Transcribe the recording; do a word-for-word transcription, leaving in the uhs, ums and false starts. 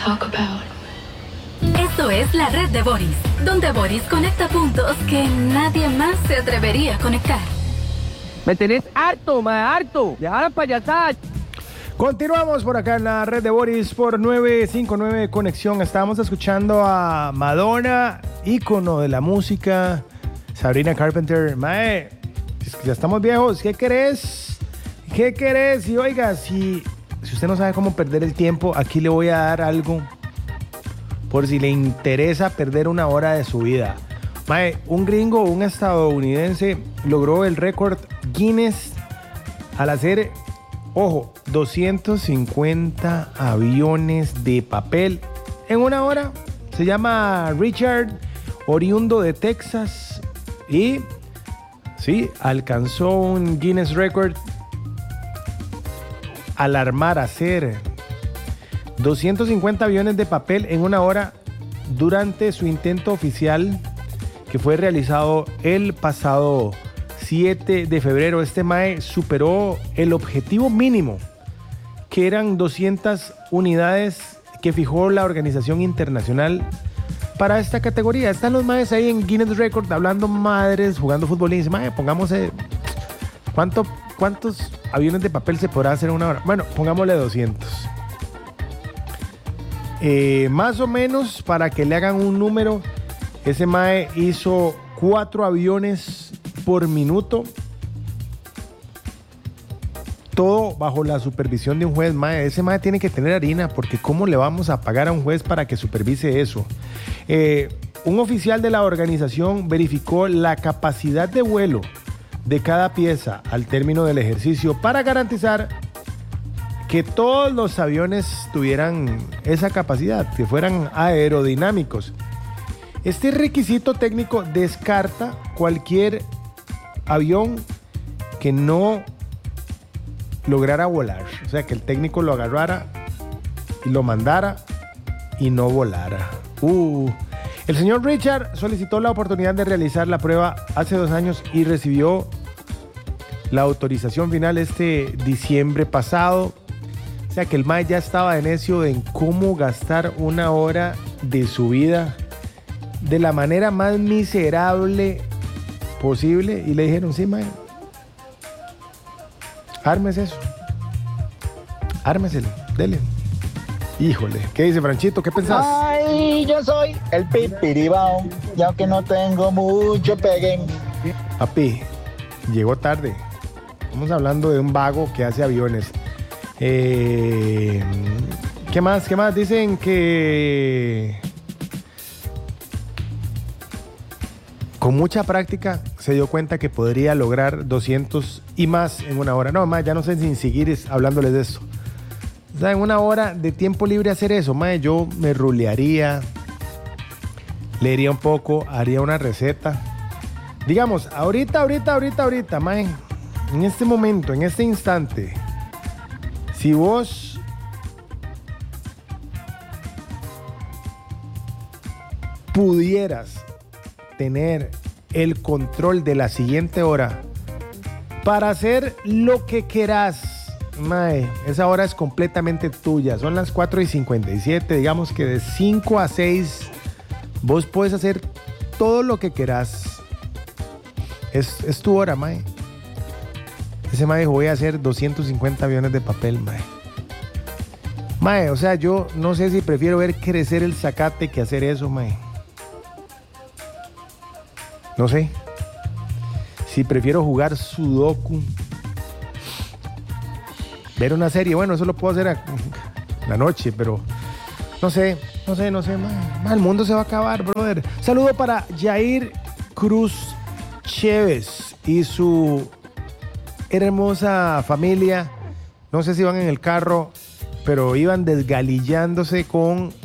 talk about. Esto es la red de Boris, donde Boris conecta puntos que nadie más se atrevería a conectar. Me tenés harto, ma, harto. Deja la payasada. Continuamos por acá en la red de Boris por nueve cinco nueve Conexión. Estábamos escuchando a Madonna, ícono de la música, Sabrina Carpenter. Mae, ya estamos viejos. ¿Qué querés? ¿Qué querés? Y oiga, si, si usted no sabe cómo perder el tiempo, aquí le voy a dar algo por si le interesa perder una hora de su vida. Mae, un gringo, un estadounidense, logró el récord Guinness al hacer, ojo, doscientos cincuenta aviones de papel en una hora. Se llama Richard, oriundo de Texas, y sí, alcanzó un Guinness Record al armar, hacer doscientos cincuenta aviones de papel en una hora durante su intento oficial que fue realizado el pasado siete de febrero. Este mae superó el objetivo mínimo, que eran doscientas unidades que fijó la organización internacional para esta categoría. Están los maes ahí en Guinness Record hablando madres, jugando fútbol y dicen, mae, pongamos eh, ¿cuánto, ¿cuántos aviones de papel se podrá hacer en una hora? Bueno, pongámosle doscientos. Eh, más o menos, para que le hagan un número, ese mae hizo cuatro aviones por minuto, todo bajo la supervisión de un juez. Mae, ese mae tiene que tener harina, porque ¿cómo le vamos a pagar a un juez para que supervise eso? Eh, un oficial de la organización verificó la capacidad de vuelo de cada pieza al término del ejercicio para garantizar que todos los aviones tuvieran esa capacidad, que fueran aerodinámicos. Este requisito técnico descarta cualquier avión que no lograra volar, o sea, que el técnico lo agarrara y lo mandara y no volara. Uh. El señor Richard solicitó la oportunidad de realizar la prueba hace dos años y recibió la autorización final este diciembre pasado. O sea, que el mae ya estaba de necio en cómo gastar una hora de su vida de la manera más miserable posible, y le dijeron, sí, mae, ármese eso, ármeselo, dele. Híjole, ¿qué dice Franchito? ¿Qué pensás? Ay, yo soy el pipiribao, ya que no tengo mucho peguen. Papi, llegó tarde. Estamos hablando de un vago que hace aviones. Eh, ¿Qué más? ¿Qué más? Dicen que con mucha práctica se dio cuenta que podría lograr doscientos y más en una hora. No, más, ya no sé sin seguir hablándoles de eso. O sea, en una hora de tiempo libre hacer eso, mae, yo me rulearía, leería un poco, haría una receta. Digamos, ahorita, ahorita, ahorita, ahorita, mae, en este momento, en este instante, si vos pudieras tener el control de la siguiente hora para hacer lo que querás, mae, esa hora es completamente tuya. Son las cuatro y cincuenta y siete, digamos que de cinco a seis vos puedes hacer todo lo que querás. Es, es tu hora, mae. Ese mae dijo, voy a hacer doscientos cincuenta aviones de papel, mae. Mae, o sea, yo no sé si prefiero ver crecer el zacate que hacer eso, mae. No sé. Si prefiero jugar sudoku, ver una serie, bueno, eso lo puedo hacer a la noche, pero no sé, no sé, no sé, mae. Mae, el mundo se va a acabar, brother. Saludo para Jair Cruz Chévez y su hermosa familia. No sé si van en el carro, pero iban desgalillándose con